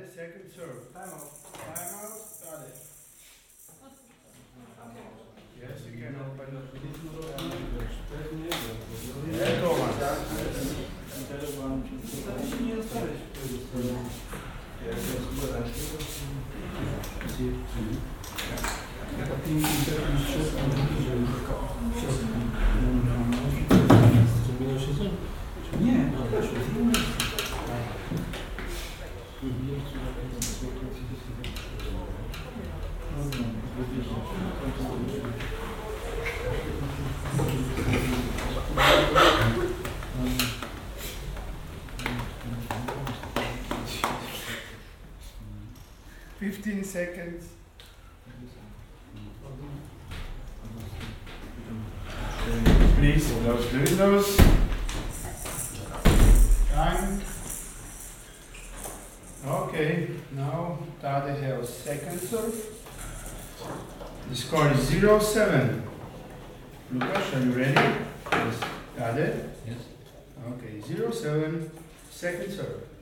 Tade, second serve. Timeout. Timeout, Tade. Yes, you can open the Nie, $15 seconds. Please close the windows. Time. Okay, now Tade has second serve. The score is 0-7. Lukas, are you ready? Yes. Tade? Yes. Okay, 0-7, second serve.